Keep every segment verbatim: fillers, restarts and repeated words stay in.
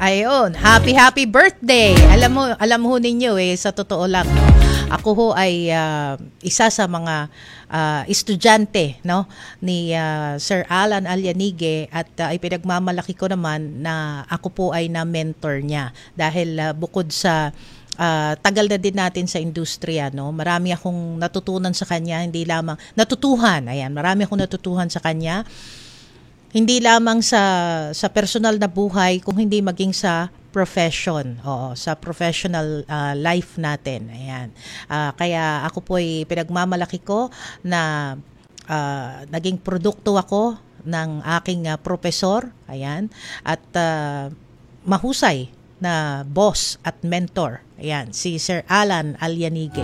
Ayun, happy happy birthday. Alam mo, alam ho ninyo eh sa totoo lang, no. Ako ho ay uh, isa sa mga uh, estudyante, no, ni uh, Sir Alan Alianigue at uh, ipinagmamalaki ko naman na ako po ay na-mentor niya dahil uh, bukod sa Uh, tagal na din natin sa industriya, no? Marami akong natutunan sa kanya, hindi lamang natutuhan. Ayan, marami akong natutuhan sa kanya. Hindi lamang sa sa personal na buhay, kung hindi maging sa profession. Oo, sa professional uh, life natin. Ayan. Uh, kaya ako po ay pinagmamalaki ko na uh, naging produkto ako ng aking uh, profesor. Ayan. At uh, mahusay na boss at mentor. Ayan, si Sir Alan Alianigue.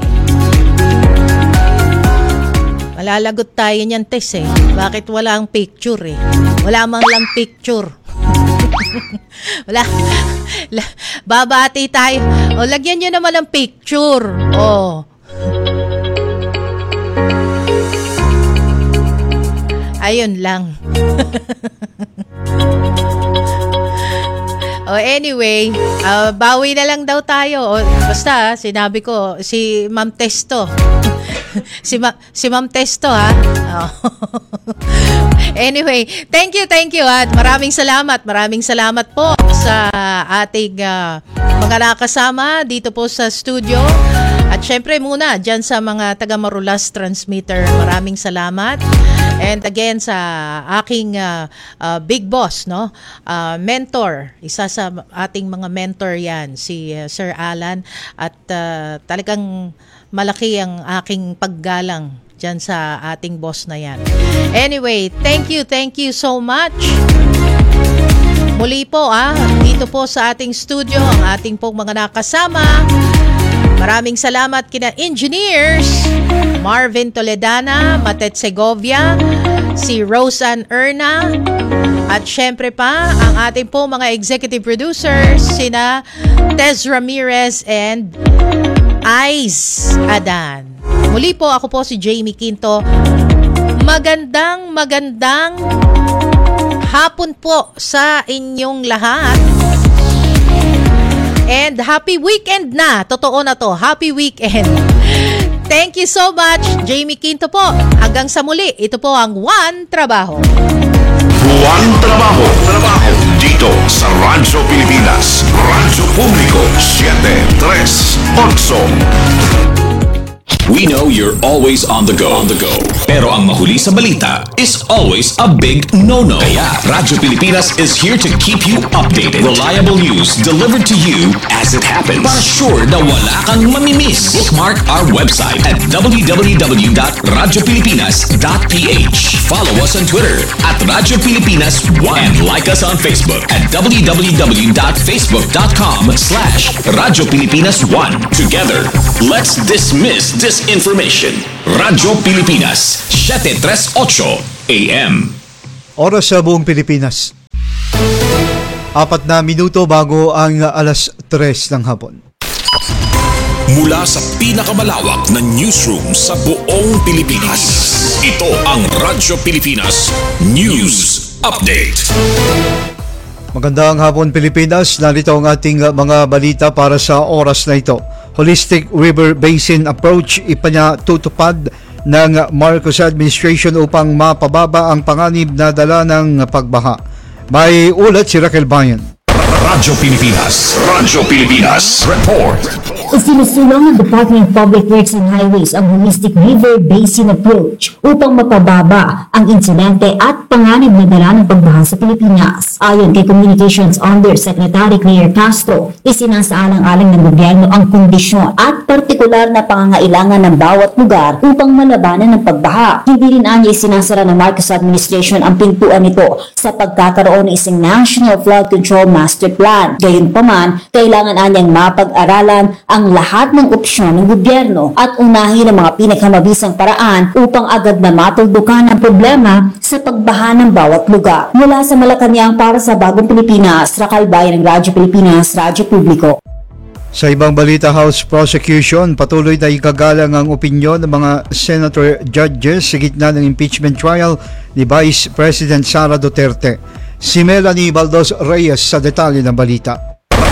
Malalagot tayo niyan, Tess eh. Bakit wala ang picture eh? Wala mang lang picture. Wala. Babati tayo. O, lagyan nyo naman ang picture. O. Ayun lang. Oh, anyway, uh, bawi na lang daw tayo. O, basta, sinabi ko, si Ma'am Testo. si, Ma- si Ma'am Testo, ha? Oh. Anyway, thank you, thank you. At maraming salamat, maraming salamat po sa ating uh, mga nakasama dito po sa studio. At syempre muna, dyan sa mga taga-Marulas transmitter, maraming salamat. And again, sa aking uh, uh, big boss, no, uh, mentor, isa sa ating mga mentor yan, si uh, Sir Alan. At uh, talagang malaki ang aking paggalang dyan sa ating boss na yan. Anyway, thank you, thank you so much. Muli po, ah, dito po sa ating studio, ang ating pong mga nakasama. Maraming salamat kina engineers Marvin Toledana, Matet Segovia, si Roseanne Erna, at syempre pa ang ating po mga executive producers, sina Tez Ramirez and Ice Adan. Muli po, ako po si Jamie Quinto. Magandang magandang hapon po sa inyong lahat. And happy weekend na. Totoo na to. Happy weekend. Thank you so much, Jamie Quinto po. Hanggang sa muli, ito po ang One Trabaho. One Trabaho. Trabaho. Dito sa Radyo Pilipinas. Radyo Publiko seven tres eight. We know you're always on the go. On the go. Pero ang mahuli sa balita is always a big no-no. Kaya Radyo Pilipinas is here to keep you updated. Reliable news delivered to you as it happens. Para sure na wala kang mamimiss. Bookmark our website at w w w dot radyo pilipinas dot p h. Follow us on Twitter at Radyo Pilipinas one and like us on Facebook at w w w dot facebook dot com slash Radyo Pilipinas one. Together, let's dismiss disinformation. Radyo Pilipinas, seven tres eight A M. Oras sa buong Pilipinas. Apat na minuto bago ang alas tres ng hapon. Mula sa pinakamalawak na newsroom sa buong Pilipinas, ito ang Radyo Pilipinas News Update. Magandang hapon, Pilipinas. Narito ang ating mga balita para sa oras na ito. Holistic River Basin Approach ipinatutupad ng Marcos Administration upang mapababa ang panganib na dala ng pagbaha. May ulat si Raquel Bayan. Radyo Pilipinas. Radyo Pilipinas. Report. Isinusulong ng Department of Public Works and Highways ang Holistic River Basin Approach upang mapababa ang insidente at panganib na dala ng pagbaha sa Pilipinas. Ayon kay Communications Undersecretary Claire Castro, isinasaalang-alang ng gobyerno ang kondisyon at partikular na pangangailangan ng bawat lugar upang malabanan ng pagbaha. Hindi rin anya isinasara ng Marcos Administration ang pintuan nito sa pagkakaroon ng isang National Flood Control Master Plan. Gayunpaman, kailangan anyang mapag-aralan ang lahat ng opsyon ng gobyerno at unahin ang mga pinakamabisang paraan upang agad na matuldukan ang problema sa pagbaha ng bawat lugar. Mula sa Malacanang para sa Bagong Pilipinas, Raquel Bayan ng Radyo Pilipinas, Radyo Publiko. Sa ibang balita, House Prosecution patuloy na ikagalang ang opinyon ng mga senator judges sa gitna ng impeachment trial ni Vice President Sara Duterte. Si Melanie Baldos Reyes sa detalye ng balita.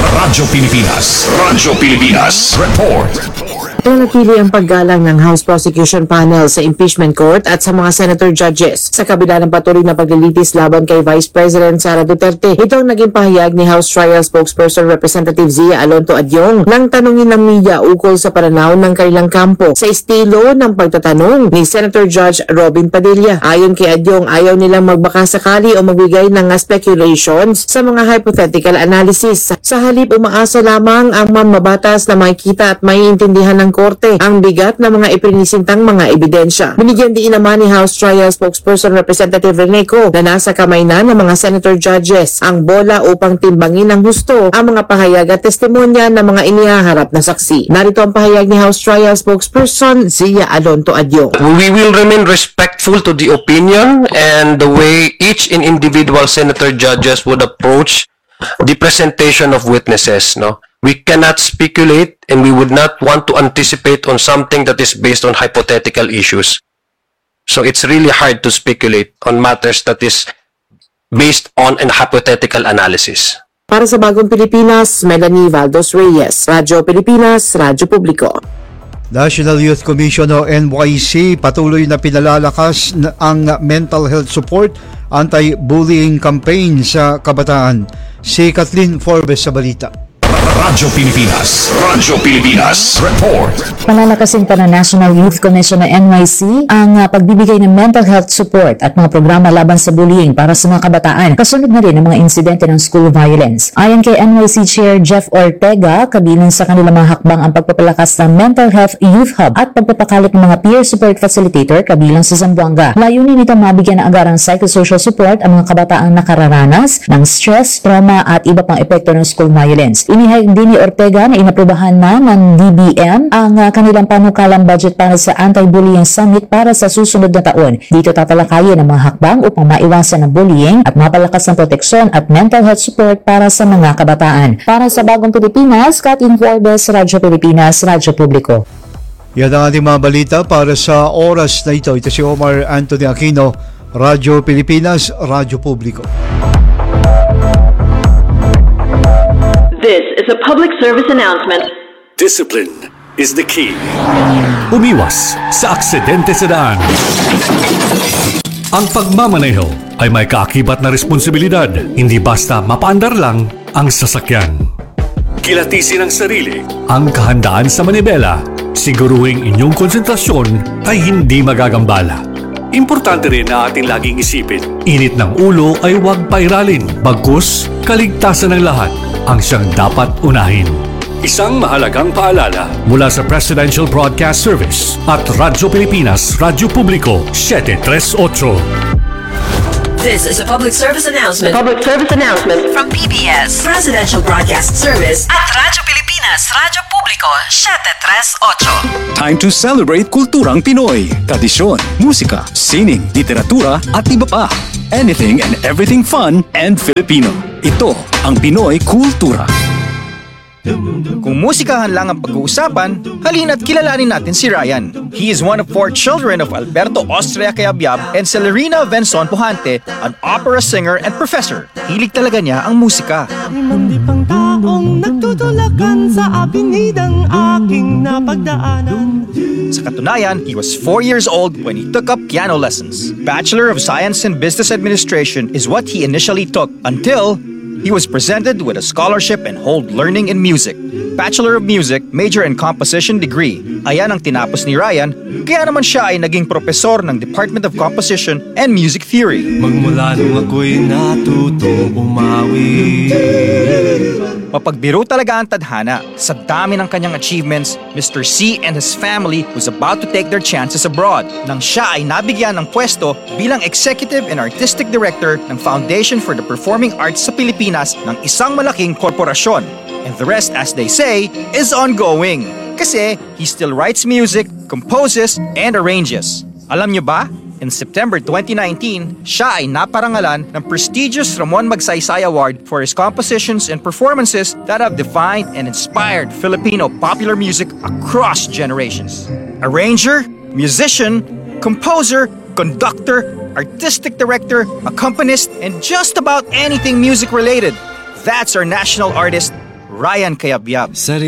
Radyo Pilipinas. Radyo Pilipinas. Report. Nanatili ang paggalang ng House Prosecution Panel sa Impeachment Court at sa mga Senator Judges sa kabila ng patuloy na paglilitis laban kay Vice President Sara Duterte. Ito ang naging pahayag ni House Trial Spokesperson Representative Zia Alonto Adyong nang tanungin ng media ukol sa pananaw ng kanilang kampo sa estilo ng pagtatanong ni Senator Judge Robin Padilla. Ayon kay Adyong, ayaw nilang magbakasakali o magbigay ng speculations sa mga hypothetical analysis. Sa halip, umaasa lamang ang mamabatas na makikita at maiintindihan ng korte ang bigat ng mga iprinisintang mga ebidensya. Binigyan din naman ni House Trial Spokesperson Representative Rene Co na nasa kamay na ng mga Senator Judges ang bola upang timbangin ng husto ang mga pahayag at testimonya ng mga inihaharap na saksi. Narito ang pahayag ni House Trial Spokesperson Zia Alonto Adyong. We will remain respectful to the opinion and the way each and individual Senator Judges would approach the presentation of witnesses, no? We cannot speculate and we would not want to anticipate on something that is based on hypothetical issues. So it's really hard to speculate on matters that is based on an hypothetical analysis. Para sa Bagong Pilipinas, Melanie Valdos Reyes, Radyo Pilipinas, Radyo Publiko. National Youth Commission o N Y C patuloy na pinalalakas ang mental health support anti-bullying campaign sa kabataan. Si Kathleen Forbes sa balita. Radyo Pilipinas. Radyo Pilipinas. Report. Palalakasin pa ng National Youth Commission na N Y C ang uh, pagbibigay ng mental health support at mga programa laban sa bullying para sa mga kabataan. Kasunod na rin ang mga insidente ng school violence. Ayon kay N Y C Chair Jeff Ortega, kabilang sa kanilang mga hakbang ang pagpapalakas ng Mental Health Youth Hub at pagpapakalip ng mga peer support facilitator kabilang sa Zamboanga. Layunin nito mabigyan ng agarang psychosocial support ang mga kabataang nakararanas ng stress, trauma at iba pang epekto ng school violence. Inihayag din ni Ortega na inaprubahan na ng D B M ang uh, kanilang panukalang budget para sa Anti-Bullying Summit para sa susunod na taon. Dito tatalakayin ang mga hakbang upang maiwasan ang bullying at mapalakas ng proteksyon at mental health support para sa mga kabataan. Para sa Bagong Pilipinas, Kathleen Forbes, Radyo Pilipinas, Radyo Publiko. Yan ang ating mga balita para sa oras na ito. Ito si Omar Anthony Aquino, Radyo Pilipinas, Radyo Publiko. This is a public service announcement. Discipline is the key. Umiwas sa aksidente sa daan. Ang pagmamaneho ay may kaakibat na responsibilidad, hindi basta mapaandar lang ang sasakyan. Kilatisin ang sarili. Ang kahandaan sa manibela, siguruhing inyong konsentrasyon ay hindi magagambala. Importante rin na ating laging isipin, init ng ulo ay huwag pairalin, bagkus kaligtasan ng lahat ang siyang dapat unahin. Isang mahalagang paalala mula sa Presidential Broadcast Service at Radyo Pilipinas, Radyo Publiko, seven three eight. This is a public service announcement. Public service announcement From P B S, Presidential Broadcast Service at Radyo Pilipinas, Radyo Publiko, seven three eight. Time to celebrate kulturang Pinoy, tradisyon, musika, sining, literatura at iba pa. Anything and everything fun and Filipino. Ito ang Pinoy Kultura. Kung musikahan lang ang pag-uusapan, halina't kilalanin natin si Ryan. He is one of four children of Alberto Austria Cayabyab and Celerina Venson Pujante, an opera singer and professor. Hilig talaga niya ang musika. Limang taong nagtutulakan sa abinidang aking napagdaanan. Sa katunayan, he was four years old when he took up piano lessons. Bachelor of Science in Business Administration is what he initially took until he was presented with a scholarship and hold learning in music. Bachelor of Music, major in composition degree. Ayan ang tinapos ni Ryan, kaya naman siya ay naging propesor ng Department of Composition and Music Theory. Magmula nung ako'y natutong umawi. Mapagbiro talaga ang tadhana. Sa dami ng kanyang achievements, Mister C and his family was about to take their chances abroad nang siya ay nabigyan ng pwesto bilang Executive and Artistic Director ng Foundation for the Performing Arts sa Pilipinas ng isang malaking korporasyon. And the rest, as they say, is ongoing. Kasi he still writes music, composes, and arranges. Alam niyo ba? In September twenty nineteen, siya ay naparangalan ng prestigious Ramon Magsaysay Award for his compositions and performances that have defined and inspired Filipino popular music across generations. Arranger, musician, composer, conductor, artistic director, accompanist, and just about anything music related. That's our national artist, Ryan Cayabyab.